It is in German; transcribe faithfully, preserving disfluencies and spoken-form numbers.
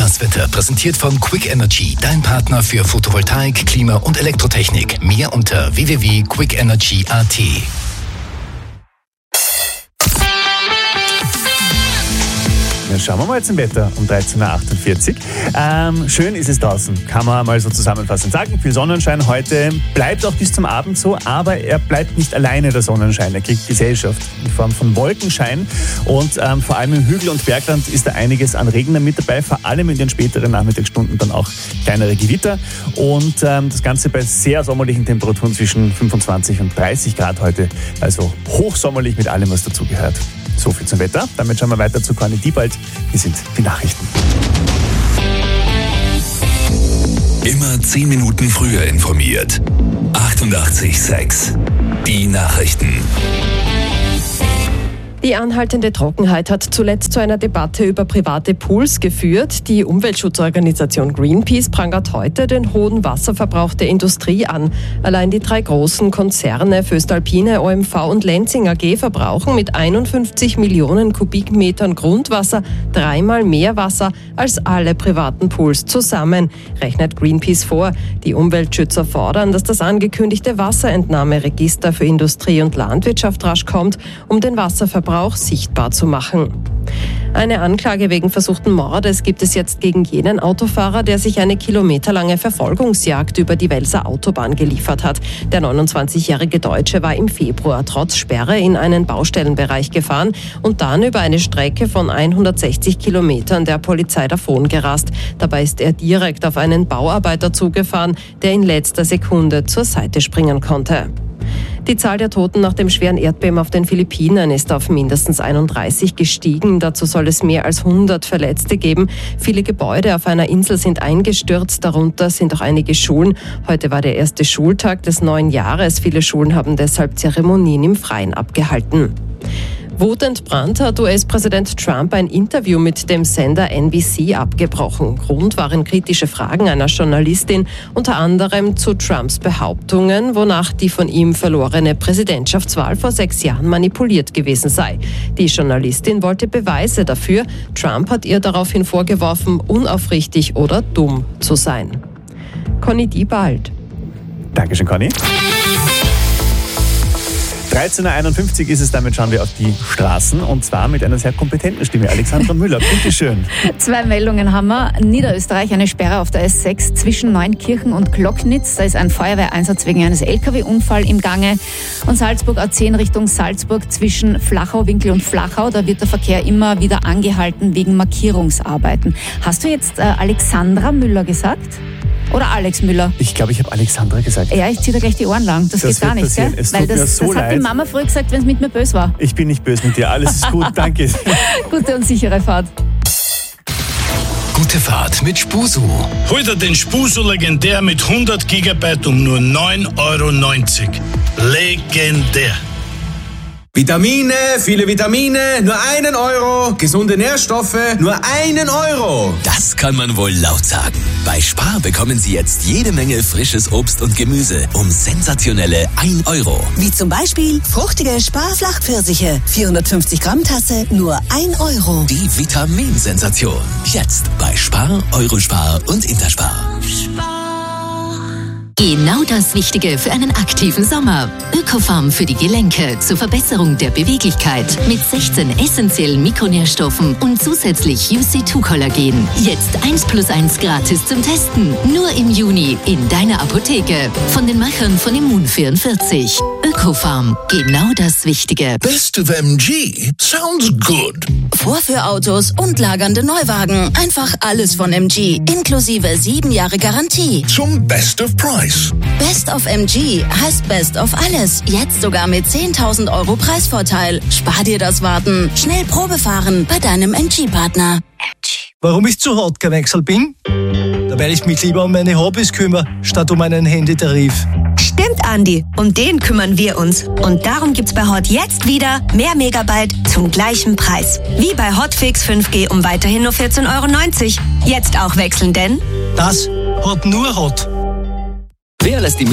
Das Wetter präsentiert von Quick Energy, dein Partner für Photovoltaik, Klima und Elektrotechnik. Mehr unter w w w punkt quick energy punkt a t. Dann schauen wir mal zum Wetter um dreizehn Uhr achtundvierzig. Ähm, schön ist es draußen, kann man mal so zusammenfassend sagen. Viel Sonnenschein heute, bleibt auch bis zum Abend so, aber er bleibt nicht alleine, der Sonnenschein. Er kriegt Gesellschaft in Form von Wolkenschein und ähm, vor allem im Hügel- und Bergland ist da einiges an Regen mit dabei, vor allem in den späteren Nachmittagsstunden dann auch kleinere Gewitter und ähm, das Ganze bei sehr sommerlichen Temperaturen zwischen fünfundzwanzig und dreißig Grad heute, also hochsommerlich mit allem, was dazugehört. So viel zum Wetter. Damit schauen wir weiter zu Conny Diebald. Hier sind die Nachrichten. Immer zehn Minuten früher informiert. achtundachtzig Komma sechs. Die Nachrichten. Die anhaltende Trockenheit hat zuletzt zu einer Debatte über private Pools geführt. Die Umweltschutzorganisation Greenpeace prangert heute den hohen Wasserverbrauch der Industrie an. Allein die drei großen Konzerne Voestalpine, O M V und Lenzing A G verbrauchen mit einundfünfzig Millionen Kubikmetern Grundwasser dreimal mehr Wasser als alle privaten Pools zusammen, rechnet Greenpeace vor. Die Umweltschützer fordern, dass das angekündigte Wasserentnahmeregister für Industrie und Landwirtschaft rasch kommt, um den Wasserverbrauch sichtbar zu machen. Eine Anklage wegen versuchten Mordes gibt es jetzt gegen jenen Autofahrer, der sich eine kilometerlange Verfolgungsjagd über die Welser Autobahn geliefert hat. Der neunundzwanzigjährige Deutsche war im Februar trotz Sperre in einen Baustellenbereich gefahren und dann über eine Strecke von hundertsechzig Kilometern der Polizei davongerast. Dabei ist er direkt auf einen Bauarbeiter zugefahren, der in letzter Sekunde zur Seite springen konnte. Die Zahl der Toten nach dem schweren Erdbeben auf den Philippinen ist auf mindestens einunddreißig gestiegen. Dazu soll es mehr als hundert Verletzte geben. Viele Gebäude auf einer Insel sind eingestürzt, darunter sind auch einige Schulen. Heute war der erste Schultag des neuen Jahres. Viele Schulen haben deshalb Zeremonien im Freien abgehalten. Wutentbrannt hat U S-Präsident Trump ein Interview mit dem Sender N B C abgebrochen. Grund waren kritische Fragen einer Journalistin, unter anderem zu Trumps Behauptungen, wonach die von ihm verlorene Präsidentschaftswahl vor sechs Jahren manipuliert gewesen sei. Die Journalistin wollte Beweise dafür. Trump hat ihr daraufhin vorgeworfen, unaufrichtig oder dumm zu sein. Conny Diebald. Dankeschön, Conny. dreizehn Uhr einundfünfzig ist es, damit schauen wir auf die Straßen und zwar mit einer sehr kompetenten Stimme. Alexandra Müller, bitteschön. Zwei Meldungen haben wir. Niederösterreich, eine Sperre auf der S sechs zwischen Neunkirchen und Glocknitz. Da ist ein Feuerwehreinsatz wegen eines L K W-Unfalls im Gange. Und Salzburg A zehn Richtung Salzburg zwischen Flachau, Winkel und Flachau. Da wird der Verkehr immer wieder angehalten wegen Markierungsarbeiten. Hast du jetzt äh, Alexandra Müller gesagt? Oder Alex Müller? Ich glaube, ich habe Alexandra gesagt. Ja, ich ziehe da gleich die Ohren lang. Das, das geht gar nicht, gell? Es Weil tut das, mir so das hat leid. die Mama früher gesagt, wenn es mit mir böse war. Ich bin nicht böse mit dir, alles ist gut, danke. Gute und sichere Fahrt. Gute Fahrt mit Spusu. Hol dir den Spusu Legendär mit hundert Gigabyte um nur neun Euro neunzig. Legendär. Vitamine, viele Vitamine, nur einen Euro. Gesunde Nährstoffe, nur einen Euro. Das kann man wohl laut sagen. Bei Spar bekommen Sie jetzt jede Menge frisches Obst und Gemüse um sensationelle ein Euro. Wie zum Beispiel fruchtige Spar-Flachpfirsiche. vierhundertfünfzig Gramm Tasse, nur ein Euro. Die Vitaminsensation. Jetzt bei Spar, Eurospar und Interspar. Genau das Richtige für einen aktiven Sommer. Ökofarm für die Gelenke zur Verbesserung der Beweglichkeit mit sechzehn essentiellen Mikronährstoffen und zusätzlich U C zwei Kollagen. Jetzt eins plus eins gratis zum Testen. Nur im Juni in deiner Apotheke. Von den Machern von Immun vierundvierzig. Ökofarm. Genau das Wichtige. Best of M G. Sounds good. Vorführautos und lagernde Neuwagen. Einfach alles von M G. Inklusive sieben Jahre Garantie. Zum Best of Price. Best of M G heißt Best of alles. Jetzt sogar mit zehntausend Euro Preisvorteil. Spar dir das Warten. Schnell Probe fahren bei deinem M G-Partner. Warum ich zu Hot gewechselt bin? Da weil ich mich lieber um meine Hobbys kümmere, statt um einen Handytarif. Stimmt, Andi. Um den kümmern wir uns. Und darum gibt's bei Hot jetzt wieder mehr Megabyte zum gleichen Preis. Wie bei Hotfix fünf G um weiterhin nur vierzehn Euro neunzig. Jetzt auch wechseln, denn das hat nur Hot. Wer lässt die